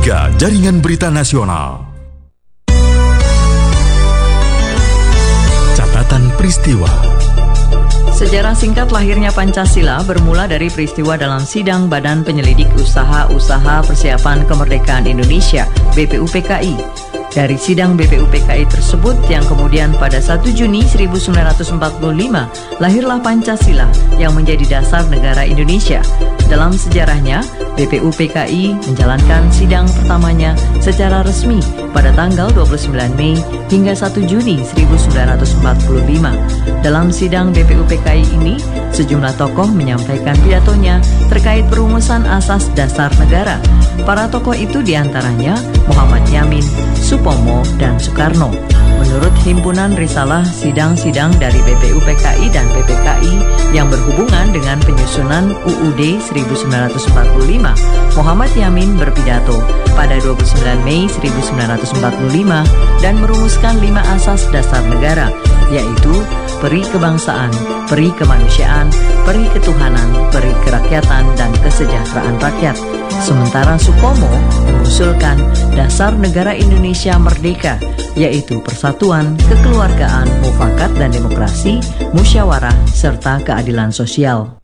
Pro 3 Jaringan Berita Nasional. Catatan peristiwa. Sejarah singkat lahirnya Pancasila bermula dari peristiwa dalam sidang Badan Penyelidik Usaha-Usaha Persiapan Kemerdekaan Indonesia (BPUPKI). Dari sidang BPUPKI tersebut yang kemudian pada 1 Juni 1945 lahirlah Pancasila yang menjadi dasar negara Indonesia. Dalam sejarahnya, BPUPKI menjalankan sidang pertamanya secara resmi pada tanggal 29 Mei hingga 1 Juni 1945. Dalam sidang BPUPKI ini, sejumlah tokoh menyampaikan pidatonya terkait perumusan asas dasar negara. Para tokoh itu diantaranya Muhammad Yamin, Supomo, dan Soekarno. Menurut Himpunan Risalah Sidang-Sidang dari BPUPKI dan PPKI yang berhubungan dengan penyusunan UUD 1945, Muhammad Yamin berpidato pada 29 Mei 1945 dan merumuskan 5 asas dasar negara, yaitu peri kebangsaan, peri kemanusiaan, peri ketuhanan, peri kerakyatan, dan kesejahteraan rakyat. Sementara Supomo mengusulkan dasar negara Indonesia merdeka, yaitu persatuan, kekeluargaan, mufakat dan demokrasi, musyawarah, serta keadilan sosial.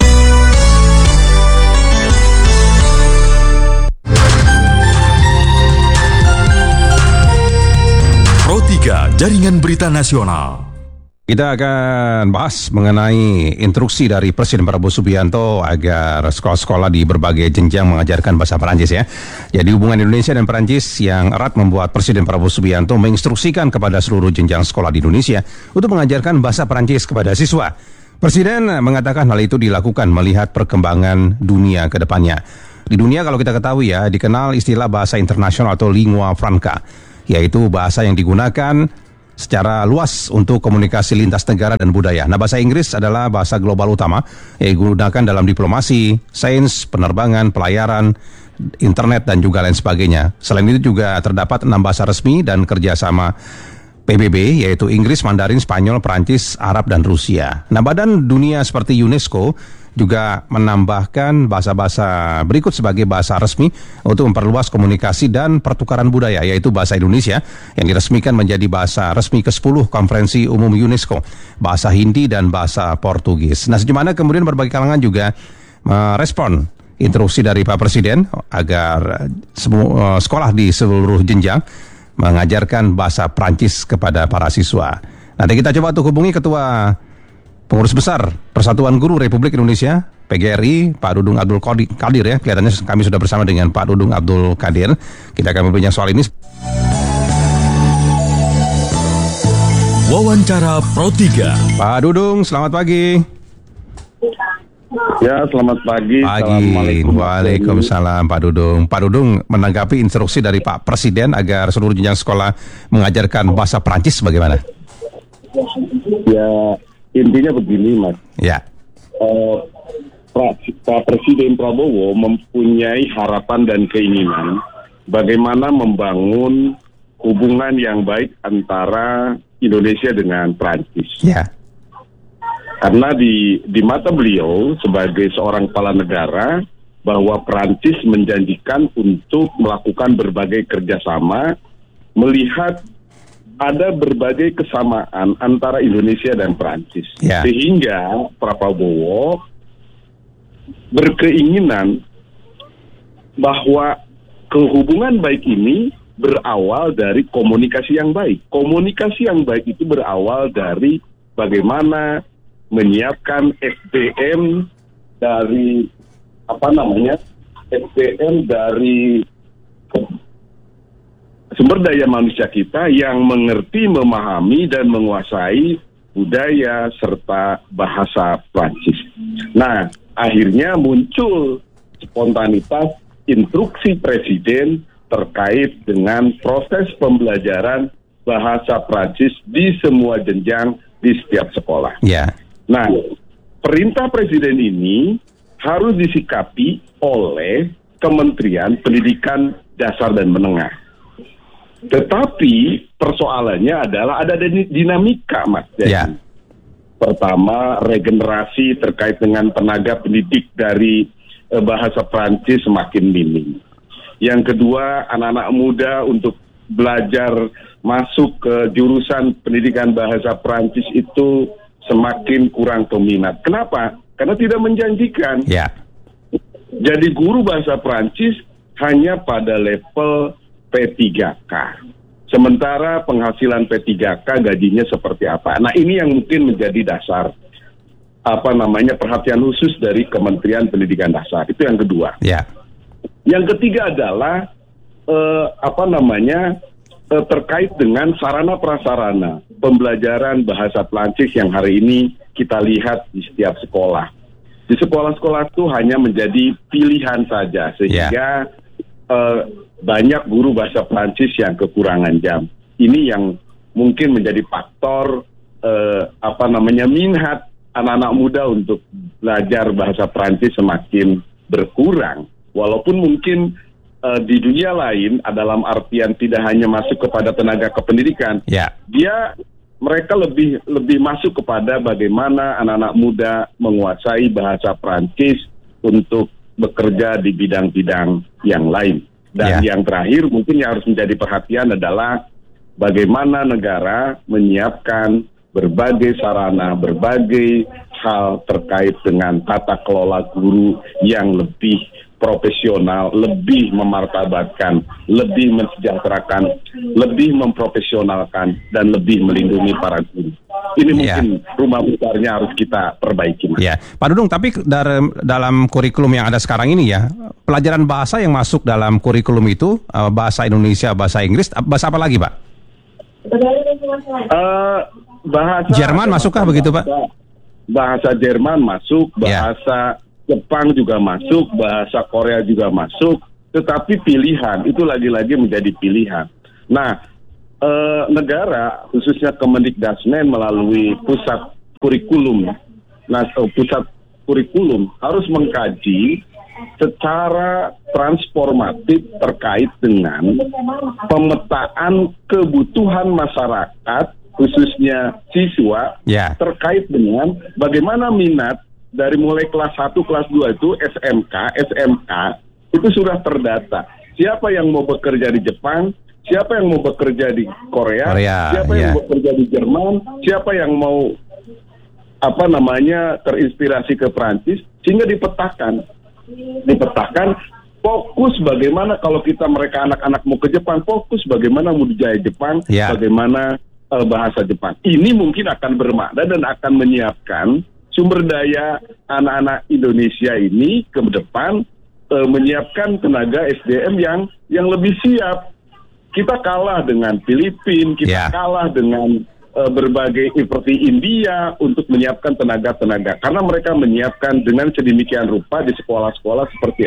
Pro 3 Jaringan Berita Nasional. Kita akan bahas mengenai instruksi dari Presiden Prabowo Subianto agar sekolah-sekolah di berbagai jenjang mengajarkan bahasa Perancis ya. Jadi hubungan Indonesia dan Perancis yang erat membuat Presiden Prabowo Subianto menginstruksikan kepada seluruh jenjang sekolah di Indonesia untuk mengajarkan bahasa Perancis kepada siswa. Presiden mengatakan hal itu dilakukan melihat perkembangan dunia ke depannya. Di dunia kalau kita ketahui ya, dikenal istilah bahasa internasional atau lingua franca, yaitu bahasa yang digunakan secara luas untuk komunikasi lintas negara dan budaya. Nah, bahasa Inggris adalah bahasa global utama yang digunakan dalam diplomasi, sains, penerbangan, pelayaran, internet, dan juga lain sebagainya. Selain itu juga terdapat 6 bahasa resmi dan kerjasama PBB, yaitu Inggris, Mandarin, Spanyol, Perancis, Arab, dan Rusia. Nah, badan dunia seperti UNESCO juga menambahkan bahasa-bahasa berikut sebagai bahasa resmi untuk memperluas komunikasi dan pertukaran budaya, yaitu bahasa Indonesia yang diresmikan menjadi bahasa resmi ke-10 Konferensi Umum UNESCO, bahasa Hindi dan bahasa Portugis. Nah, sejumlah kemudian berbagai kalangan juga merespon instruksi dari Pak Presiden agar semua sekolah di seluruh jenjang mengajarkan bahasa Prancis kepada para siswa. Nanti kita coba untuk hubungi Ketua Pengurus Besar Persatuan Guru Republik Indonesia PGRI, Pak Dudung Abdul Qadir ya. Kelihatannya kami sudah bersama dengan Pak Dudung Abdul Qadir. Kita akan berbincang soal ini. Wawancara Pro 3. Pak Dudung, selamat pagi. Ya, selamat pagi. Assalamualaikum. Waalaikumsalam Pak Dudung. Pak Dudung menanggapi instruksi dari Pak Presiden agar seluruh jenjang sekolah mengajarkan bahasa Prancis bagaimana? Ya, intinya begini, Mas. Ya. Pak Presiden Prabowo mempunyai harapan dan keinginan bagaimana membangun hubungan yang baik antara Indonesia dengan Prancis. Ya. Karena di mata beliau sebagai seorang kepala negara bahwa Prancis menjanjikan untuk melakukan berbagai kerjasama, melihat ada berbagai kesamaan antara Indonesia dan Prancis. Ya. Sehingga Pak Prabowo berkeinginan bahwa kehubungan baik ini berawal dari komunikasi yang baik. Komunikasi yang baik itu berawal dari bagaimana menyiapkan SDM dari SDM dari sumber daya manusia kita yang mengerti, memahami, dan menguasai budaya serta bahasa Prancis. Nah, akhirnya muncul spontanitas instruksi Presiden terkait dengan proses pembelajaran bahasa Prancis di semua jenjang di setiap sekolah. Ya. Nah, perintah Presiden ini harus disikapi oleh Kementerian Pendidikan Dasar dan Menengah. Tetapi persoalannya adalah ada dinamika, Mas. Ya. Pertama, regenerasi terkait dengan tenaga pendidik dari bahasa Prancis semakin minim. Yang kedua, anak-anak muda untuk belajar masuk ke jurusan pendidikan bahasa Perancis itu semakin kurang peminat. Kenapa? Karena tidak menjanjikan. Ya. Jadi guru bahasa Perancis hanya pada level P3K. Sementara penghasilan P3K gajinya seperti apa? Nah, ini yang mungkin menjadi dasar perhatian khusus dari Kementerian Pendidikan Dasar. Itu yang kedua. Ya. Yang ketiga adalah terkait dengan sarana prasarana pembelajaran bahasa Perancis yang hari ini kita lihat di setiap sekolah. Di sekolah-sekolah itu hanya menjadi pilihan saja sehingga banyak guru bahasa Perancis yang kekurangan jam. Ini yang mungkin menjadi faktor minat anak-anak muda untuk belajar bahasa Perancis semakin berkurang. Walaupun mungkin di dunia lain, dalam artian tidak hanya masuk kepada tenaga kependidikan, mereka lebih masuk kepada bagaimana anak-anak muda menguasai bahasa Perancis untuk bekerja di bidang-bidang yang lain. Dan yang terakhir mungkin yang harus menjadi perhatian adalah bagaimana negara menyiapkan berbagai sarana, berbagai hal terkait dengan tata kelola guru yang lebih profesional, lebih memartabatkan, lebih mensejahterakan, lebih memprofesionalkan, dan lebih melindungi para guru. Ini mungkin rumah besarnya harus kita perbaiki. Ya, Pak Dudung, tapi dalam kurikulum yang ada sekarang ini ya, pelajaran bahasa yang masuk dalam kurikulum itu, bahasa Indonesia, bahasa Inggris, bahasa apa lagi, Pak? Bahasa Jerman masukkah begitu, Pak? Bahasa Jerman masuk, bahasa Jepang juga masuk, bahasa Korea juga masuk, tetapi pilihan, itu lagi-lagi menjadi pilihan. Nah, negara, khususnya Kemendikbudristek melalui pusat kurikulum, pusat kurikulum harus mengkaji secara transformatif terkait dengan pemetaan kebutuhan masyarakat, khususnya siswa, terkait dengan bagaimana minat dari mulai kelas 1, kelas 2 itu SMK itu sudah terdata. Siapa yang mau bekerja di Jepang, siapa yang mau bekerja di Korea siapa yang mau bekerja di Jerman, siapa yang mau terinspirasi ke Prancis, sehingga dipetakan fokus bagaimana kalau mereka anak-anak mau ke Jepang, fokus bagaimana budaya Jepang, bagaimana bahasa Jepang. Ini mungkin akan bermakna dan akan menyiapkan sumber daya anak-anak Indonesia ini ke depan, menyiapkan tenaga SDM yang lebih siap. Kita kalah dengan Filipina, kita kalah dengan berbagai seperti India untuk menyiapkan tenaga-tenaga. Karena mereka menyiapkan dengan sedemikian rupa di sekolah-sekolah seperti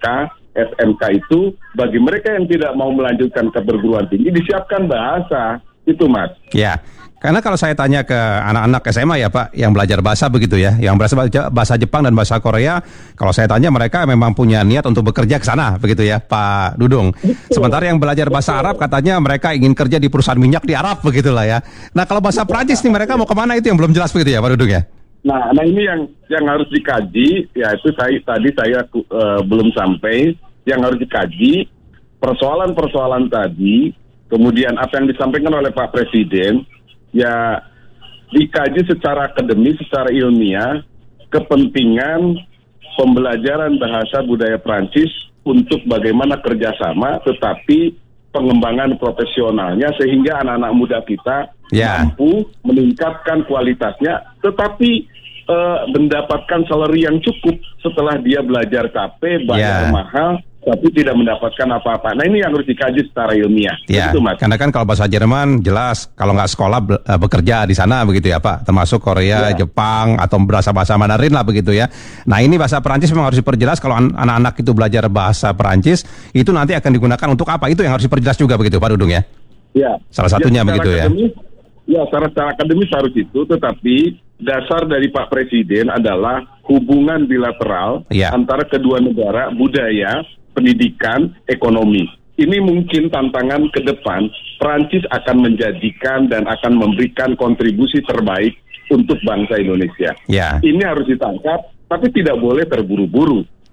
SMK itu bagi mereka yang tidak mau melanjutkan ke perguruan tinggi disiapkan bahasa. Itu, Mas. Ya. Karena kalau saya tanya ke anak-anak SMA ya Pak, yang belajar bahasa begitu ya, yang bahasa Jepang dan bahasa Korea, kalau saya tanya mereka memang punya niat untuk bekerja ke sana begitu ya Pak Dudung. Sementara yang belajar bahasa Arab katanya mereka ingin kerja di perusahaan minyak di Arab begitulah ya. Nah kalau bahasa Prancis nih mereka mau kemana, itu yang belum jelas begitu ya Pak Dudung ya? Nah ini yang harus dikaji, ya itu saya belum sampai, yang harus dikaji persoalan-persoalan tadi, kemudian apa yang disampaikan oleh Pak Presiden, ya dikaji secara akademis, secara ilmiah, kepentingan pembelajaran bahasa budaya Prancis untuk bagaimana kerjasama, tetapi pengembangan profesionalnya sehingga anak-anak muda kita mampu meningkatkan kualitasnya, tetapi mendapatkan salary yang cukup setelah dia belajar capek, bayar mahal, tapi tidak mendapatkan apa-apa. Nah ini yang harus dikaji secara ilmiah. Ya, begitu, Mas. Karena kan kalau bahasa Jerman jelas kalau nggak sekolah bekerja di sana begitu ya Pak. Termasuk Korea, Jepang atau bahasa Mandarin lah begitu ya. Nah ini bahasa Perancis memang harus diperjelas. Kalau anak-anak itu belajar bahasa Perancis itu nanti akan digunakan untuk apa? Itu yang harus diperjelas juga begitu Pak Dudung ya. Ya. Salah satunya begitu akademis, ya. Secara akademis harus itu, tetapi dasar dari Pak Presiden adalah hubungan bilateral antara kedua negara, budaya, pendidikan, ekonomi. Ini mungkin tantangan ke depan. Prancis akan menjadikan dan akan memberikan kontribusi terbaik untuk bangsa Indonesia. Ini harus ditangkap, tapi tidak boleh terburu-buru.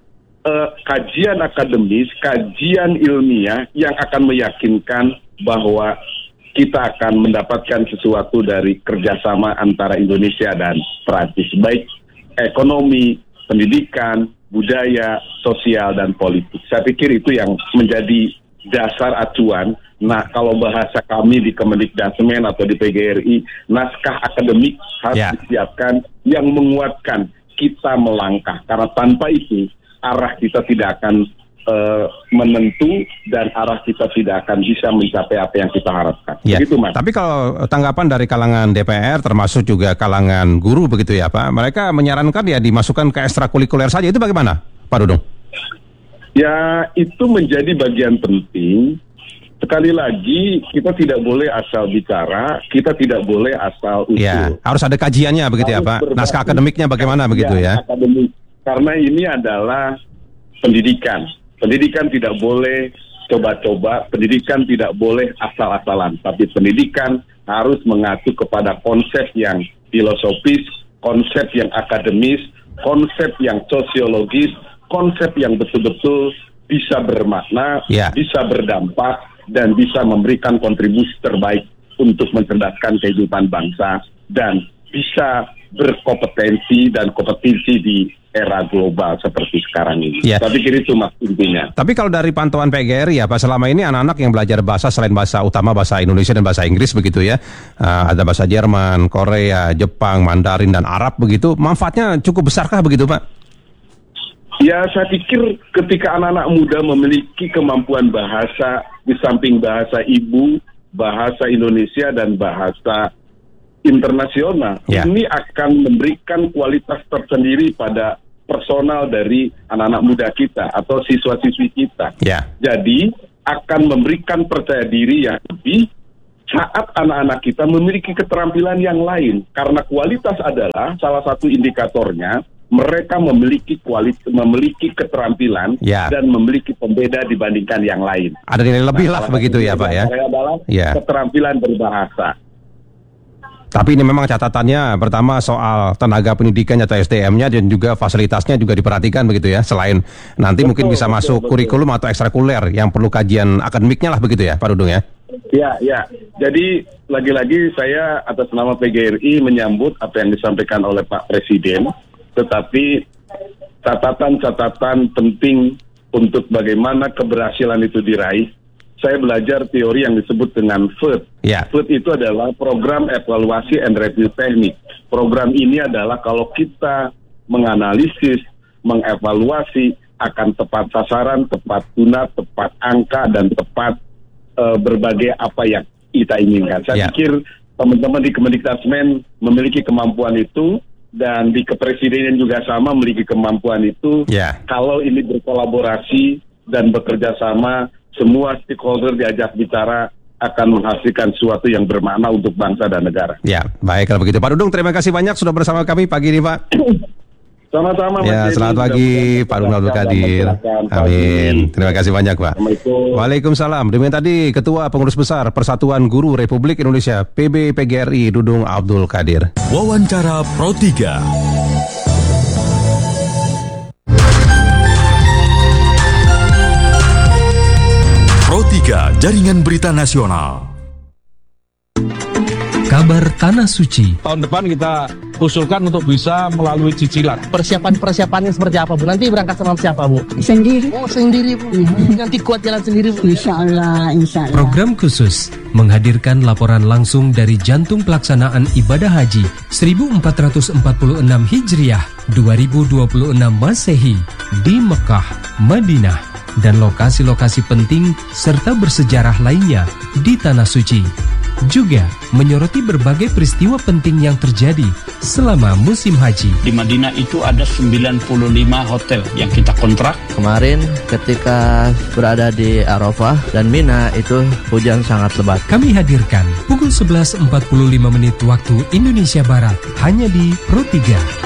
kajian akademis, kajian ilmiah yang akan meyakinkan bahwa kita akan mendapatkan sesuatu dari kerjasama antara Indonesia dan Perancis, baik ekonomi, pendidikan, budaya, sosial, dan politik. Saya pikir itu yang menjadi dasar acuan. Nah, kalau bahasa kami di Kemendikdasmen atau di PGRI, naskah akademik harus disiapkan yang menguatkan kita melangkah. Karena tanpa itu, arah kita tidak akan menentu dan arah kita tidak akan bisa mencapai apa yang kita harapkan. Begitu, Mas. Tapi kalau tanggapan dari kalangan DPR termasuk juga kalangan guru begitu ya Pak, mereka menyarankan ya dimasukkan ke ekstrakurikuler saja, itu bagaimana Pak Dudung? Ya, itu menjadi bagian penting. Sekali lagi, kita tidak boleh asal bicara, kita tidak boleh asal usul. Ya, harus ada kajiannya begitu ya Pak. Naskah akademiknya bagaimana begitu ya? Akademik. Karena ini adalah pendidikan. Pendidikan tidak boleh coba-coba, pendidikan tidak boleh asal-asalan, tapi pendidikan harus mengacu kepada konsep yang filosofis, konsep yang akademis, konsep yang sosiologis, konsep yang betul-betul bisa bermakna, bisa berdampak, dan bisa memberikan kontribusi terbaik untuk mencerdaskan kehidupan bangsa, dan bisa berkompetensi dan kompetisi di era global seperti sekarang ini. Saya pikir itu mas intinya. Tapi kalau dari pantauan PGRI ya Pak, selama ini anak-anak yang belajar bahasa selain bahasa utama bahasa Indonesia dan bahasa Inggris begitu ya, ada bahasa Jerman, Korea, Jepang, Mandarin dan Arab begitu, manfaatnya cukup besarkah begitu Pak? Ya, saya pikir ketika anak-anak muda memiliki kemampuan bahasa di samping bahasa ibu, bahasa Indonesia dan bahasa internasional, ini akan memberikan kualitas tersendiri pada personal dari anak-anak muda kita atau siswa-siswi kita. Jadi akan memberikan percaya diri yang lebih saat anak-anak kita memiliki keterampilan yang lain. Karena kualitas adalah salah satu indikatornya, mereka memiliki keterampilan dan memiliki pembeda dibandingkan yang lain. Ada nilai lebih lah begitu ya Pak ya. Adalah keterampilan berbahasa. Tapi ini memang catatannya pertama soal tenaga pendidikan atau SDM-nya dan juga fasilitasnya juga diperhatikan begitu ya. Selain nanti mungkin bisa masuk kurikulum atau ekstrakurikuler yang perlu kajian akademiknya lah begitu ya Pak Dudung ya. Ya. Jadi lagi-lagi saya atas nama PGRI menyambut apa yang disampaikan oleh Pak Presiden. Tetapi catatan-catatan penting untuk bagaimana keberhasilan itu diraih. Saya belajar teori yang disebut dengan FET. FET itu adalah program evaluasi and review teknik. Program ini adalah kalau kita menganalisis, mengevaluasi akan tepat sasaran, tepat guna, tepat angka, dan tepat berbagai apa yang kita inginkan. Saya pikir teman-teman di Kemendikdasmen memiliki kemampuan itu, dan di Kepresidenan juga sama memiliki kemampuan itu. Kalau ini berkolaborasi dan bekerja sama, semua stakeholder diajak bicara akan menghasilkan sesuatu yang bermakna untuk bangsa dan negara. Ya, baik kalau begitu. Pak Dudung, terima kasih banyak sudah bersama kami pagi ini Pak. Sama-sama Mas. Ya, selamat pagi Pak Dudung Abdul Qadir. Amin. Terima kasih banyak Pak. Waalaikumsalam. Demikian tadi Ketua Pengurus Besar Persatuan Guru Republik Indonesia PBPGRI Dudung Abdul Qadir. Wawancara Pro 3. Pro 3 Jaringan Berita Nasional. Kabar Tanah Suci. Tahun depan kita usulkan untuk bisa melalui cicilan. Persiapannya seperti apa Bu? Nanti berangkat sama siapa Bu? Sendiri. Oh sendiri Bu. Nanti kuat jalan sendiri Bu. Insya Allah. Program khusus menghadirkan laporan langsung dari jantung pelaksanaan ibadah haji 1446 Hijriah 2026 Masehi di Mekah, Madinah, dan lokasi-lokasi penting serta bersejarah lainnya di Tanah Suci. Juga menyoroti berbagai peristiwa penting yang terjadi selama musim haji. Di Madinah itu ada 95 hotel yang kita kontrak. Kemarin ketika berada di Arafah dan Mina itu hujan sangat lebat. Kami hadirkan pukul 11.45 waktu Indonesia Barat hanya di Pro 3.